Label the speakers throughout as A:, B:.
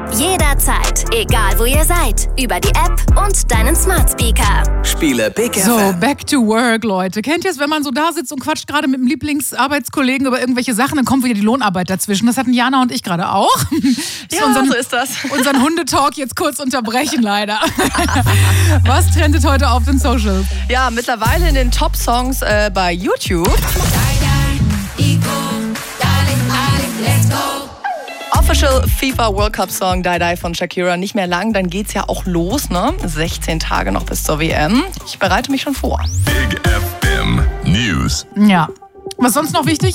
A: Jederzeit, egal wo ihr seid. Über die App und deinen Smart Speaker.
B: Spiele Big FM.
C: So, back to work, Leute. Kennt ihr es, wenn man so da sitzt und quatscht gerade mit dem Lieblingsarbeitskollegen über irgendwelche Sachen, dann kommt wieder die Lohnarbeit dazwischen. Das hatten Jana und ich gerade auch.
D: So ist das.
C: Unseren Hundetalk jetzt kurz unterbrechen, leider. Was trendet heute auf den Socials?
D: Ja, mittlerweile in den Top-Songs bei YouTube. Official FIFA World Cup Song Die Die von Shakira. Nicht mehr lang, dann geht's ja auch los, ne? 16 Tage noch bis zur WM. Ich bereite mich schon vor.
E: Big FM News.
C: Ja. Was sonst noch wichtig?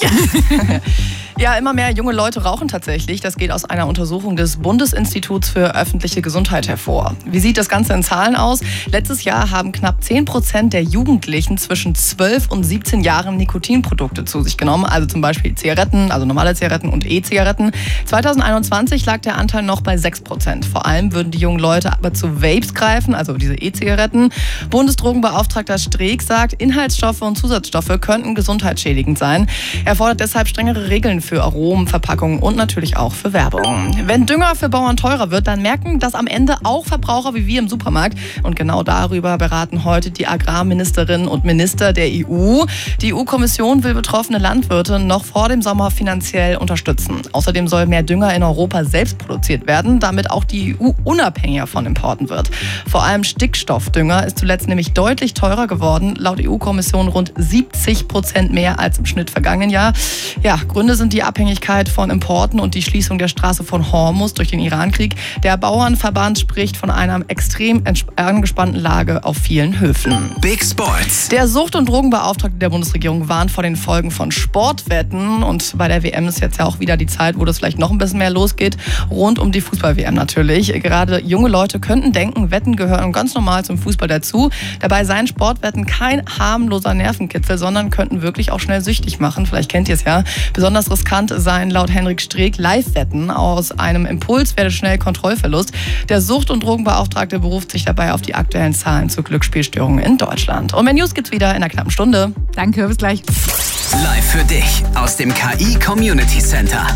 D: Ja, immer mehr junge Leute rauchen tatsächlich. Das geht aus einer Untersuchung des Bundesinstituts für öffentliche Gesundheit hervor. Wie sieht das Ganze in Zahlen aus? Letztes Jahr haben knapp 10% der Jugendlichen zwischen 12 und 17 Jahren Nikotinprodukte zu sich genommen. Also zum Beispiel Zigaretten, also normale Zigaretten und E-Zigaretten. 2021 lag der Anteil noch bei 6%. Vor allem würden die jungen Leute aber zu Vapes greifen, also diese E-Zigaretten. Bundesdrogenbeauftragter Streeck sagt, Inhaltsstoffe und Zusatzstoffe könnten gesundheitsschädigend sein. Er fordert deshalb strengere Regeln für Aromen, Verpackungen und natürlich auch für Werbung. Wenn Dünger für Bauern teurer wird, dann merken das am Ende auch Verbraucher wie wir im Supermarkt. Und genau darüber beraten heute die Agrarministerinnen und Minister der EU. Die EU-Kommission will betroffene Landwirte noch vor dem Sommer finanziell unterstützen. Außerdem soll mehr Dünger in Europa selbst produziert werden, damit auch die EU unabhängiger von Importen wird. Vor allem Stickstoffdünger ist zuletzt nämlich deutlich teurer geworden. Laut EU-Kommission rund 70% mehr als im Schnitt vergangenen Jahr. Ja, Gründe sind die Abhängigkeit von Importen und die Schließung der Straße von Hormuz durch den Irankrieg. Der Bauernverband spricht von einer extrem angespannten Lage auf vielen Höfen.
B: Big Sports.
D: Der Sucht- und Drogenbeauftragte der Bundesregierung warnt vor den Folgen von Sportwetten. Und bei der WM ist jetzt ja auch wieder die Zeit, wo das vielleicht noch ein bisschen mehr losgeht. Rund um die Fußball-WM natürlich. Gerade junge Leute könnten denken, Wetten gehören ganz normal zum Fußball dazu. Dabei seien Sportwetten kein harmloser Nervenkitzel, sondern könnten wirklich auch schnell süchtig machen. Vielleicht kennt ihr es ja. Besonders riskant seien laut Henrik Streeck Live-Wetten. Aus einem Impuls werde schnell Kontrollverlust. Der Sucht- und Drogenbeauftragte beruft sich dabei auf die aktuellen Zahlen zu Glücksspielstörungen in Deutschland. Und mehr News gibt's wieder in einer knappen Stunde.
C: Danke, bis gleich.
B: Live für dich aus dem KI Community Center.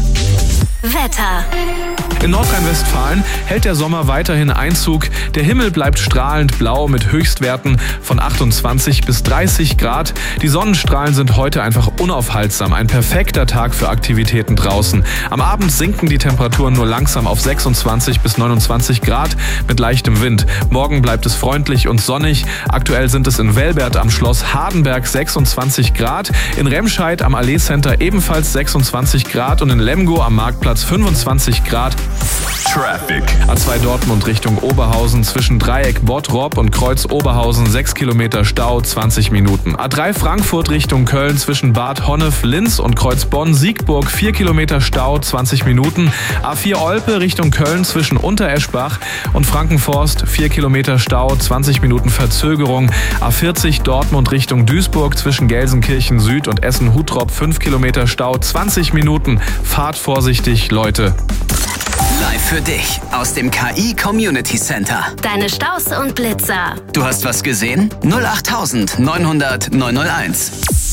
A: Wetter.
F: In Nordrhein-Westfalen hält der Sommer weiterhin Einzug. Der Himmel bleibt strahlend blau mit Höchstwerten von 28 bis 30 Grad. Die Sonnenstrahlen sind heute einfach unaufhaltsam. Ein perfekter Tag für Aktivitäten draußen. Am Abend sinken die Temperaturen nur langsam auf 26 bis 29 Grad mit leichtem Wind. Morgen bleibt es freundlich und sonnig. Aktuell sind es in Velbert am Schloss Hardenberg 26 Grad. In Remscheid am Allee Center ebenfalls 26 Grad und in Lemgo am Marktplatz 25 Grad.
E: Traffic.
F: A2 Dortmund Richtung Oberhausen zwischen Dreieck Bottrop und Kreuz Oberhausen 6 Kilometer Stau, 20 Minuten. A3 Frankfurt Richtung Köln zwischen Bad Honnef, Linz und Kreuz Bonn Siegburg 4 Kilometer Stau, 20 Minuten. A4 Olpe Richtung Köln zwischen Untereschbach und Frankenforst 4 Kilometer Stau, 20 Minuten Verzögerung. A40 Dortmund Richtung Duisburg zwischen Gelsenkirchen Süd und Essen-Hutrop 5 Kilometer Stau, 20 Minuten. Fahrt vorsichtig, Leute.
B: Live für dich aus dem KI Community Center.
A: Deine Staus und Blitzer.
B: Du hast was gesehen? 08900 901.